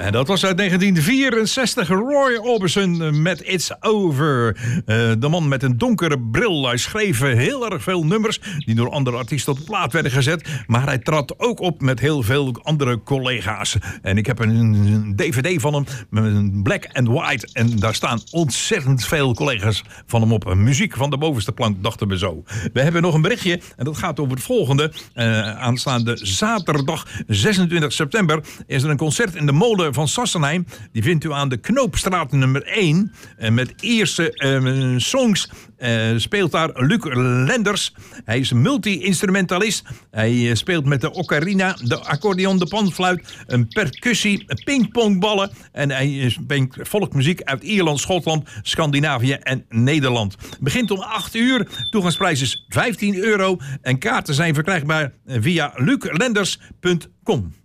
En dat was uit 1964 Roy Orbison met It's Over. De man met een donkere bril. Hij schreef heel erg veel nummers die door andere artiesten op de plaat werden gezet. Maar hij trad ook op met heel veel andere collega's. En ik heb een DVD van hem, met Black and White. En daar staan ontzettend veel collega's van hem op. Muziek van de bovenste plank, dachten we zo. We hebben nog een berichtje en dat gaat over het volgende. Aanstaande zaterdag 26 september is er een concert in de Molen van Sassenheim. Die vindt u aan de Knoopstraat nummer 1. Met eerste songs speelt daar Luc Lenders. Hij is multi-instrumentalist. Hij speelt met de ocarina, de accordeon, de panfluit, een percussie, pingpongballen. En hij brengt volkmuziek uit Ierland, Schotland, Scandinavië en Nederland. Begint om 8 uur. Toegangsprijs is €15. En kaarten zijn verkrijgbaar via luclenders.com.